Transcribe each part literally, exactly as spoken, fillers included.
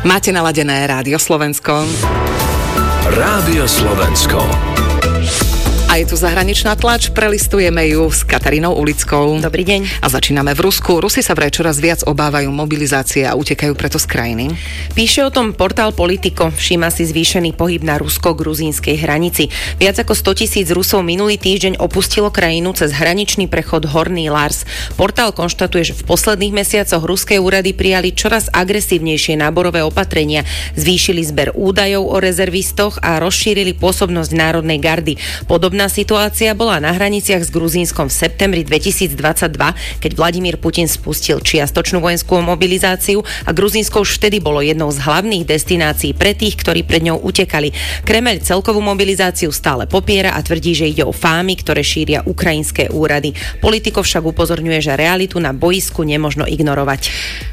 Máte naladené Rádio Slovensko. Rádio Slovensko. A je tu zahraničná tlač, prelistujeme ju s Katarínou Ulickou. Dobrý deň. A začíname v Rusku. Rusi sa vraj čoraz viac obávajú mobilizácie a utekajú preto z krajiny. Píše o tom portál Politico. Všíma si zvýšený pohyb na rusko-gruzínskej hranici. Viac ako stotisíc Rusov minulý týždeň opustilo krajinu cez hraničný prechod Horný Lars. Portál konštatuje, že v posledných mesiacoch ruské úrady prijali čoraz agresívnejšie náborové opatrenia, zvýšili zber údajov o rezervistoch a rozšírili pôsobnosť Národnej gardy. Podobná situácia bola na hraniciach s Gruzínskom v septembri dvetisícdvadsaťdva, keď Vladimír Putin spustil čiastočnú vojenskú mobilizáciu a Gruzínsko už vtedy bolo jednou z hlavných destinácií pre tých, ktorí pred ňou utekali. Kremeľ celkovú mobilizáciu stále popiera a tvrdí, že ide o fámy, ktoré šíria ukrajinské úrady. Politico však upozorňuje, že realitu na bojisku nemožno ignorovať.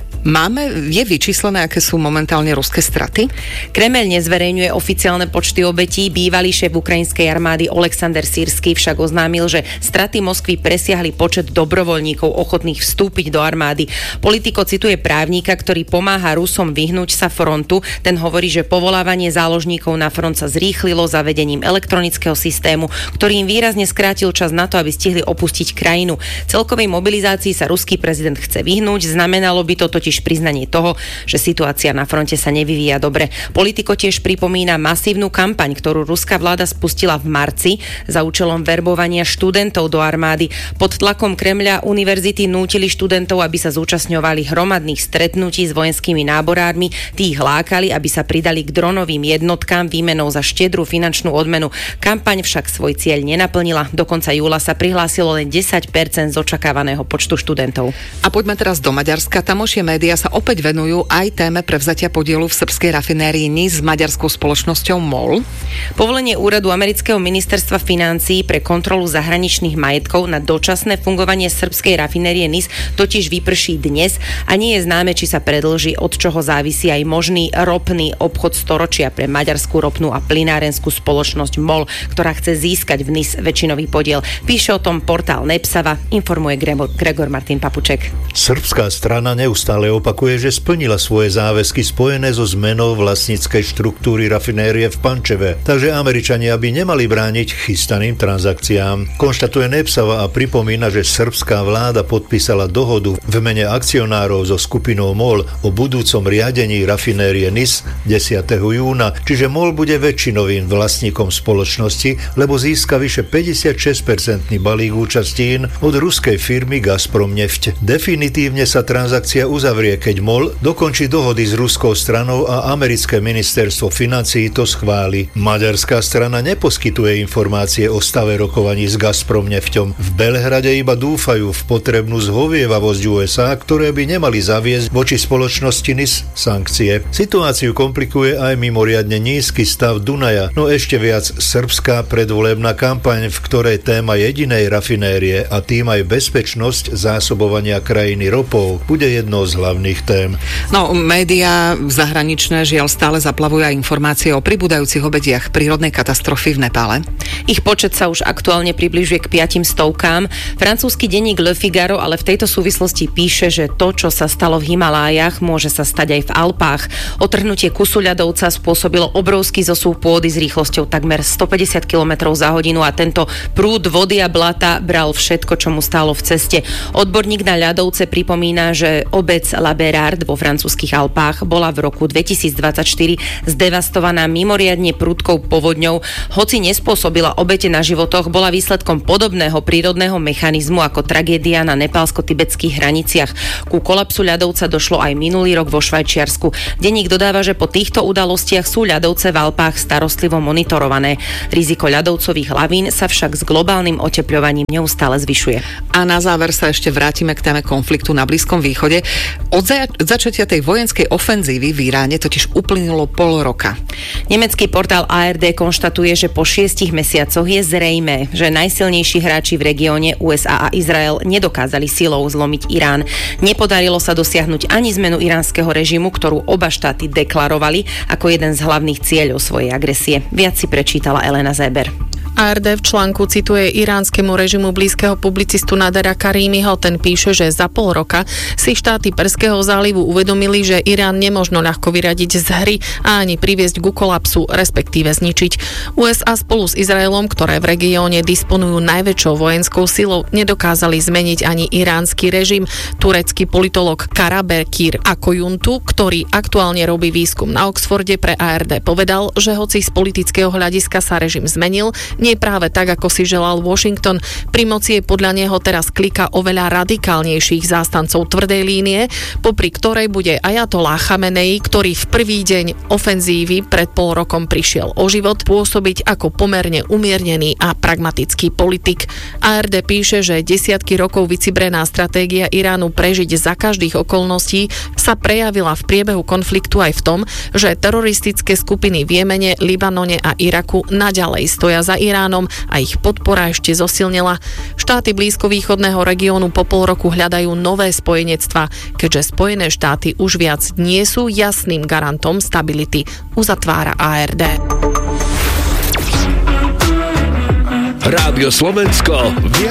Máme, je vyčíslené, aké sú momentálne ruské straty? Kremeľ nezverejňuje oficiálne počty obetí. Bývalý šéf ukrajinskej armády Oleksandr Sýrsky však oznámil, že straty Moskvy presiahli počet dobrovoľníkov ochotných vstúpiť do armády. Politico cituje právnika, ktorý pomáha Rusom vyhnúť sa frontu. Ten hovorí, že povolávanie záložníkov na front sa zrýchlilo zavedením elektronického systému, ktorý im výrazne skrátil čas na to, aby stihli opustiť krajinu. Celkovej mobilizácii sa ruský prezident chce vyhnúť. Znamenalo by to totiž priznanie toho, že situácia na fronte sa nevyvíja dobre. Politico tiež pripomína masívnu kampaň, ktorú ruská vláda spustila v marci za účelom verbovania študentov do armády. Pod tlakom Kremľa univerzity nútili študentov, aby sa zúčastňovali hromadných stretnutí s vojenskými náborármi. Tí ich lákali, aby sa pridali k dronovým jednotkám výmenou za štedrú finančnú odmenu. Kampaň však svoj cieľ nenaplnila. Do konca júla sa prihlásilo len desať percent z očakávaného počtu študentov. A poďme teraz do Maďarska. Tamošie médiá sa opäť venujú aj téme prevzatia podielu v srbskej rafinérii en í es s maďarskou spoločnosťou MOL. Povolenie úradu amerického ministerstva financií pre kontrolu zahraničných majetkov na dočasné fungovanie srbskej rafinérie en í es totiž vyprší dnes a nie je známe, či sa predĺži, od čoho závisí aj možný ropný obchod storočia pre maďarskú ropnú a plynárenskú spoločnosť MOL, ktorá chce získať v en í es väčšinový podiel. Píše o tom portál Nepsava, informuje Gregor Martin Papuček. Srbská strana neustále opakuje, že splnila svoje záväzky spojené so zmenou vlastníckej štruktúry rafinérie v Pančeve, takže Američania by nemali brániť chystaným transakciám. Konštatuje Nepsava a pripomína, že srbská vláda podpísala dohodu v mene akcionárov so skupinou MOL o budúcom riadení rafinérie en í es desiateho júna, čiže MOL bude väčšinovým vlastníkom spoločnosti, lebo získa vyše päťdesiatšesť percentný balík účastín od ruskej firmy Gazprom Neft. Definitívne sa transakcia uzavrie, keď MOL dokončí dohody s ruskou stranou a americké ministerstvo financií to schváli. Maďarská strana neposkytuje informácie o stave rokovaní s Gazprom Nefťom. V Belehrade iba dúfajú v potrebnú zhovievavosť ú es á, ktoré by nemali zaviesť voči spoločnosti en í es sankcie. Situáciu komplikuje aj mimoriadne nízky stav Dunaja, no ešte viac srbská predvolebná kampaň, v ktorej téma jedinej rafinérie a tým aj bezpečnosť zásobovania krajiny ropou bude jednou z hlavných tém. No, médiá zahraničné žiaľ stále zaplavujú aj informácie o pribúdajúcich obetiach prírodnej katastrofy v Nepále. Ich počet sa už aktuálne približuje k piatim stovkám. Francúzsky denník Le Figaro ale v tejto súvislosti píše, že to, čo sa stalo v Himalájach, môže sa stať aj v Alpách. Otrhnutie kusu ľadovca spôsobilo obrovský zosuv pôdy s rýchlosťou takmer stopäťdesiat kilometrov za hodinu a tento prúd vody a blata bral všetko, čo mu stálo v ceste. Odborník na ľadovce pripomína, že obec La Bérarde vo francúzskych Alpách bola v roku dvetisícdvadsaťštyri zdevastovaná mimoriadne prudkou povodňou. Hoci nespôsobila obete na životoch, bola výsledkom podobného prírodného mechanizmu ako tragédia na nepálsko-tibetských hraniciach. Ku kolapsu ľadovca došlo aj minulý rok vo Švajčiarsku. Denník dodáva, že po týchto udalostiach sú ľadovce v Alpách starostlivo monitorované. Riziko ľadovcových lavín sa však s globálnym otepľovaním neustále zvyšuje. A na záver sa ešte vrátime k téme konfliktu na Blízkom východe. Od zač- začatia tej vojenskej ofenzívy v Iráne totiž uplynulo pol roka. Nemecký portál á er dé konštatuje, že po šiestich mesiacoch je zrejmé, že najsilnejší hráči v regióne ú es á a Izrael nedokázali silou zlomiť Irán. Nepodarilo sa dosiahnuť ani zmenu iránskeho režimu, ktorú oba štáty deklarovali ako jeden z hlavných cieľov svojej agresie. Viac si prečítala Elena Zéber. á er dé v článku cituje iránskemu režimu blízkeho publicistu Nadera Karimiho. Ten píše, že za pol roka si štáty Perského zálivu uvedomili, že Irán nemožno ľahko vyradiť z hry a ani priviesť ku kolapsu, respektíve zničiť. ú es á spolu s Izraelom, ktoré v regióne disponujú najväčšou vojenskou silou, nedokázali zmeniť ani iránsky režim. Turecký politolog Karabekir Akoyuntu, ktorý aktuálne robí výskum na Oxforde pre á er dé, povedal, že hoci z politického hľadiska sa režim zmenil, nie práve tak, ako si želal Washington. Pri moci je podľa neho teraz klika oveľa radikálnejších zástancov tvrdej línie, popri ktorej bude ajatolláh Chamenei, ktorý v prvý deň ofenzívy pred pol rokom prišiel o život, pôsobiť ako pomerne umiernený a pragmatický politik. á er dé píše, že desiatky rokov vycibrená stratégia Iránu prežiť za každých okolností sa prejavila v priebehu konfliktu aj v tom, že teroristické skupiny v Jemene, Libanone a Iraku naďalej stoja za Iránom a ich podpora ešte zosilnila. Štáty blízkovýchodného regiónu po pol roku hľadajú nové spojenectva, keďže Spojené štáty už viac nie sú jasným garantom stability, uzatvára á er dé. Rádio Slovensko.